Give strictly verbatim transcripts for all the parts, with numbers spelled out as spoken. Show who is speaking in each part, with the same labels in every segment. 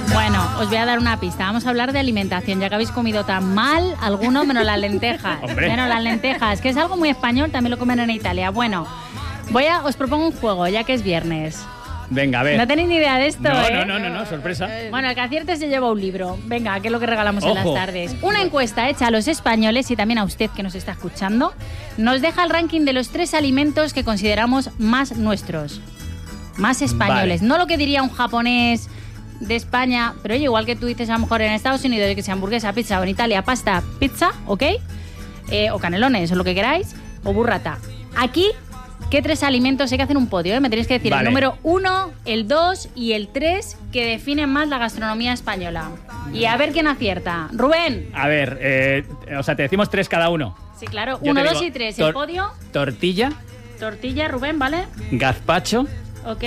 Speaker 1: Bueno, os voy a dar una pista. Vamos a hablar de alimentación, ya que habéis comido tan mal, algunos menos las lentejas.
Speaker 2: Hombre.
Speaker 1: Menos las lentejas, que es algo muy español, también lo comen en Italia. Bueno, voy a, os propongo un juego, ya que es viernes.
Speaker 2: Venga, a ver.
Speaker 1: No tenéis ni idea de esto,
Speaker 2: no,
Speaker 1: ¿eh?
Speaker 2: no, no, no, no, sorpresa.
Speaker 1: Bueno, el que acierte se lleva un libro. Venga, que es lo que regalamos en
Speaker 2: Ojo.
Speaker 1: las tardes. Una encuesta hecha a los españoles y también a usted que nos está escuchando nos deja el ranking de los tres alimentos que consideramos más nuestros. Más españoles.
Speaker 2: Vale.
Speaker 1: No lo que diría un japonés de España, pero oye, igual que tú dices a lo mejor en Estados Unidos que sea hamburguesa, pizza, o en Italia pasta, pizza, ¿ok? Eh, o canelones, o lo que queráis, o burrata. Aquí, ¿qué tres alimentos? Hay que hacer un podio, ¿eh? Me tenéis que decir
Speaker 2: Vale.
Speaker 1: el número uno, el dos y el tres que definen más la gastronomía española. Y a ver quién acierta. Rubén.
Speaker 2: A ver, eh, o sea, te decimos tres cada uno.
Speaker 1: Sí, claro.
Speaker 2: Yo
Speaker 1: Uno,
Speaker 2: te
Speaker 1: dos
Speaker 2: digo,
Speaker 1: y tres. El
Speaker 2: tor-
Speaker 1: podio.
Speaker 2: Tortilla,
Speaker 1: Tortilla, Rubén, ¿vale?
Speaker 2: gazpacho.
Speaker 1: Ok.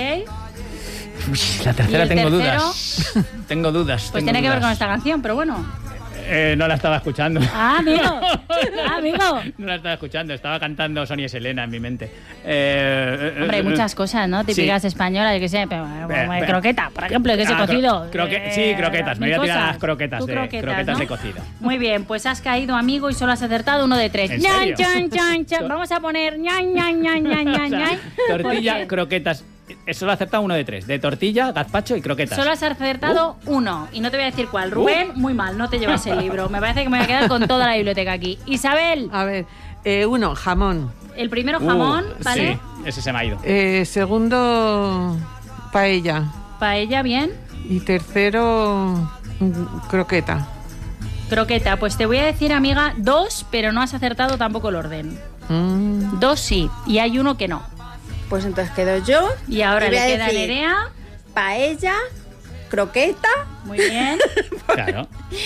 Speaker 2: Uy, la tercera
Speaker 1: ¿Y el
Speaker 2: tengo
Speaker 1: tercero?
Speaker 2: dudas. tengo dudas.
Speaker 1: Pues
Speaker 2: tengo
Speaker 1: tiene que ver
Speaker 2: dudas.
Speaker 1: con esta canción, pero bueno.
Speaker 2: Eh, no la estaba escuchando.
Speaker 1: Ah, amigo. Ah, amigo.
Speaker 2: No la estaba escuchando, estaba cantando Sonia y Selena en mi mente. Eh,
Speaker 1: Hombre, hay
Speaker 2: eh,
Speaker 1: muchas cosas, ¿no? Típicas
Speaker 2: sí.
Speaker 1: españolas, yo qué sé, pero,
Speaker 2: Eh,
Speaker 1: bueno,
Speaker 2: eh,
Speaker 1: croqueta, por ejemplo, que se
Speaker 2: Ah, cro-
Speaker 1: cocido.
Speaker 2: croque-
Speaker 1: Eh,
Speaker 2: sí, croquetas. Me
Speaker 1: mil
Speaker 2: voy a tirar
Speaker 1: cosas.
Speaker 2: las croquetas,
Speaker 1: Tú
Speaker 2: de,
Speaker 1: croquetas,
Speaker 2: croquetas
Speaker 1: ¿no?
Speaker 2: de cocido.
Speaker 1: Muy bien, pues has caído, amigo, y solo has acertado uno de tres.
Speaker 2: ¿En
Speaker 1: Ñan,
Speaker 2: serio?
Speaker 1: chan, chan, chan. Vamos a poner ñan, ñan, ñan, ñan,
Speaker 2: O
Speaker 1: ñan,
Speaker 2: sea,
Speaker 1: ñan.
Speaker 2: tortilla,
Speaker 1: Porque
Speaker 2: croquetas. Eso lo ha acertado uno de tres. De tortilla, gazpacho y croquetas.
Speaker 1: Solo has acertado
Speaker 2: Uh.
Speaker 1: uno. Y no te voy a decir cuál. Rubén, muy mal, no te llevas el libro. Me parece que me voy a quedar con toda la biblioteca aquí. Isabel,
Speaker 3: A ver, eh, uno, jamón.
Speaker 1: el primero
Speaker 2: Uh,
Speaker 1: jamón, ¿vale?
Speaker 2: Sí, ese se me ha ido.
Speaker 3: Eh, segundo, paella.
Speaker 1: Paella, bien.
Speaker 3: Y tercero, mm, croqueta.
Speaker 1: Croqueta, pues te voy a decir, amiga, dos, pero no has acertado tampoco el orden.
Speaker 3: Mm.
Speaker 1: Dos sí, y hay uno que no.
Speaker 4: Pues entonces quedo yo.
Speaker 1: Y ahora
Speaker 4: Y voy
Speaker 1: le
Speaker 4: a
Speaker 1: queda a
Speaker 4: decir
Speaker 1: Nerea.
Speaker 4: Paella, croqueta
Speaker 1: Muy bien.
Speaker 2: Claro.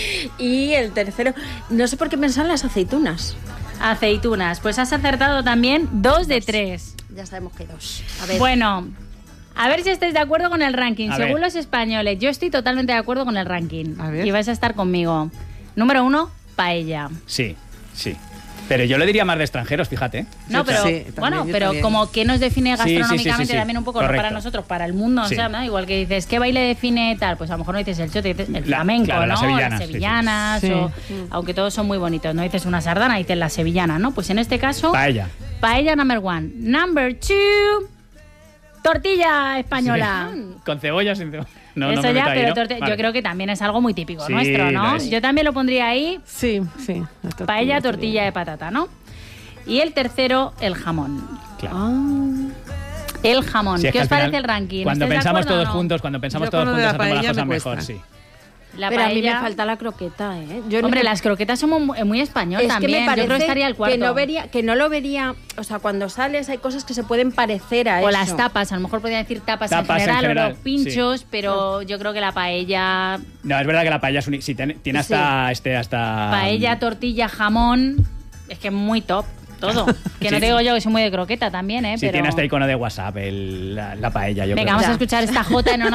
Speaker 4: y el tercero. No sé por qué pensar en las aceitunas.
Speaker 1: Aceitunas, pues has acertado también dos de tres.
Speaker 4: Ya sabemos que dos. A ver.
Speaker 1: Bueno, a ver si estáis de acuerdo con el ranking.
Speaker 2: A
Speaker 1: Según
Speaker 2: ver.
Speaker 1: los españoles, yo estoy totalmente de acuerdo con el ranking.
Speaker 3: A ver.
Speaker 1: Y vais a estar conmigo. Número uno, paella.
Speaker 2: Sí, sí. Pero yo le diría más de extranjeros, fíjate.
Speaker 1: No, pero
Speaker 3: Sí, también,
Speaker 1: bueno,
Speaker 3: yo
Speaker 1: pero
Speaker 3: también.
Speaker 1: como que nos define
Speaker 2: Sí, sí, sí,
Speaker 1: gastronómicamente
Speaker 2: sí, sí.
Speaker 1: también un poco, no
Speaker 2: Correcto.
Speaker 1: para nosotros, para el mundo,
Speaker 2: Sí.
Speaker 1: o sea, ¿no? Igual que dices, ¿qué baile define tal? Pues a lo mejor no dices el chote, dices el
Speaker 2: La-
Speaker 1: flamenco,
Speaker 2: claro,
Speaker 1: ¿no?
Speaker 2: las sevillanas,
Speaker 1: Las
Speaker 2: sí, sí.
Speaker 1: sevillanas,
Speaker 3: Sí.
Speaker 1: o- aunque todos son muy bonitos, no dices una sardana, dices la sevillana, ¿no? Pues en este caso,
Speaker 2: Paella.
Speaker 1: paella number one. Number two, tortilla española.
Speaker 2: Con cebolla, sin cebolla. No,
Speaker 1: Eso
Speaker 2: no me
Speaker 1: ya,
Speaker 2: meto ahí,
Speaker 1: pero
Speaker 2: ¿no?
Speaker 1: torte-
Speaker 2: Vale.
Speaker 1: yo creo que también es algo muy típico
Speaker 2: Sí,
Speaker 1: nuestro, ¿no?
Speaker 2: lo es.
Speaker 1: Yo también lo pondría ahí,
Speaker 3: Sí, sí. la tortilla
Speaker 1: paella,
Speaker 3: está
Speaker 1: tortilla
Speaker 3: bien.
Speaker 1: de patata, ¿no? Y el tercero, el jamón.
Speaker 2: Claro.
Speaker 3: Ah,
Speaker 1: El jamón.
Speaker 2: Sí, es
Speaker 1: ¿Qué
Speaker 2: que
Speaker 1: os
Speaker 2: al final,
Speaker 1: parece el ranking?
Speaker 2: Cuando
Speaker 1: ¿Estáis de
Speaker 2: pensamos
Speaker 1: acuerdo o
Speaker 2: todos
Speaker 1: no?
Speaker 2: juntos, cuando pensamos
Speaker 3: Yo
Speaker 2: todos
Speaker 3: con lo de
Speaker 2: juntos,
Speaker 3: la
Speaker 2: hacemos la
Speaker 3: paella
Speaker 2: cosa
Speaker 3: me
Speaker 2: mejor,
Speaker 3: cuesta.
Speaker 2: sí.
Speaker 1: La
Speaker 4: Pero a mí me
Speaker 1: paella-
Speaker 4: falta la croqueta, ¿eh? Yo no-
Speaker 1: Hombre, las croquetas son muy, muy español
Speaker 4: es
Speaker 1: también.
Speaker 4: que me parece
Speaker 1: Yo creo que estaría el cuarto.
Speaker 4: que no vería, que no lo vería, o sea, cuando sales hay cosas que se pueden parecer a
Speaker 1: O
Speaker 4: eso.
Speaker 1: las tapas, a lo mejor podría decir tapas,
Speaker 2: Tapas en
Speaker 1: en, general,
Speaker 2: general,
Speaker 1: o los pinchos, pero yo creo que la paella,
Speaker 2: No, es verdad que la paella es un... Sí, tiene, tiene hasta... Este, hasta
Speaker 1: paella, tortilla, jamón, es que es muy top todo. Que no
Speaker 2: Sí.
Speaker 1: te digo yo que soy muy de croqueta también, ¿eh?
Speaker 2: Sí,
Speaker 1: pero...
Speaker 2: tiene hasta icono de WhatsApp el- la, la paella, yo
Speaker 1: Venga,
Speaker 2: creo.
Speaker 1: vamos
Speaker 4: Ya.
Speaker 1: a escuchar esta jota en honor